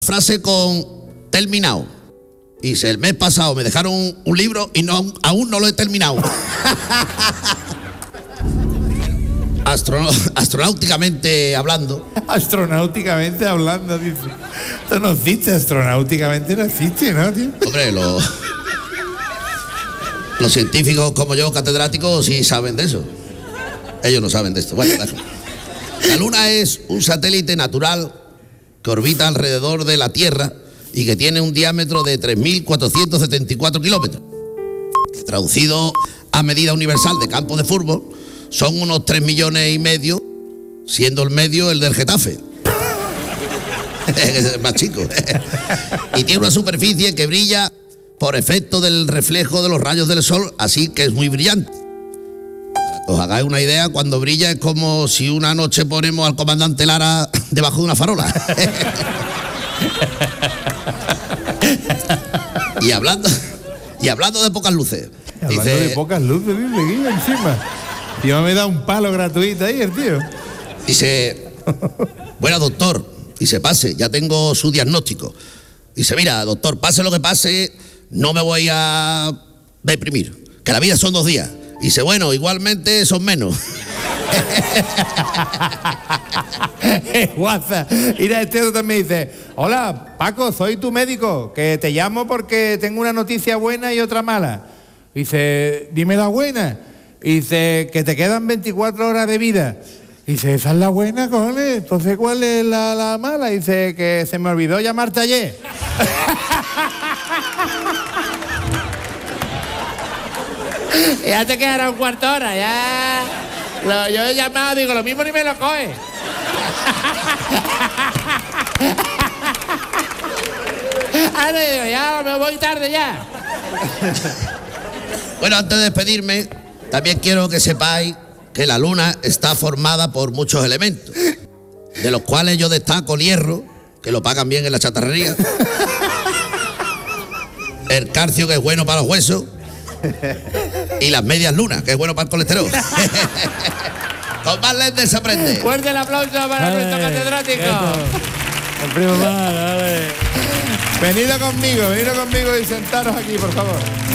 frase con terminado. Y el mes pasado me dejaron un libro y aún no lo he terminado. Astronáuticamente hablando. Astronáuticamente hablando, dice. Esto no existe, astronáuticamente no existe, ¿no, tío? Hombre, los científicos como yo, catedráticos, sí saben de eso. Ellos no saben de esto. Bueno, la Luna es un satélite natural que orbita alrededor de la Tierra y que tiene un diámetro de 3.474 kilómetros. Traducido a medida universal de campo de fútbol, son unos 3,5 millones, siendo el medio el del Getafe. Es más chico. Y tiene una superficie que brilla por efecto del reflejo de los rayos del sol, así que es muy brillante. Os hagáis una idea, cuando brilla es como si una noche ponemos al comandante Lara debajo de una farola. Y hablando de pocas luces. Hablando de pocas luces, dice Guilla, encima. Tío, me da un palo gratuito ahí el tío. Dice, bueno, doctor, dice, pase, ya tengo su diagnóstico. Dice, mira, doctor, pase lo que pase, no me voy a deprimir, que la vida son 2 días. Dice, bueno, igualmente son menos. Guaza. Mira, este otro también dice, hola, Paco, soy tu médico, que te llamo porque tengo una noticia buena y otra mala. Dice, dime la buena. Dice, que te quedan 24 horas de vida. Dice, esa es la buena, cojones. Entonces, ¿cuál es la mala? Dice, que se me olvidó llamarte ayer. Ya te quedará un cuarto de hora, ya. Yo he llamado, digo, lo mismo ni me lo coge. Ahora digo, ya me voy tarde ya. Bueno, antes de despedirme, también quiero que sepáis que la Luna está formada por muchos elementos, de los cuales yo destaco el hierro, que lo pagan bien en la chatarrería, el calcio, que es bueno para los huesos, y las medias lunas, que es bueno para el colesterol. Con más lentes se aprende. Fuerte el aplauso para nuestro catedrático. El primo mal, vale. Venid conmigo y sentaros aquí, por favor.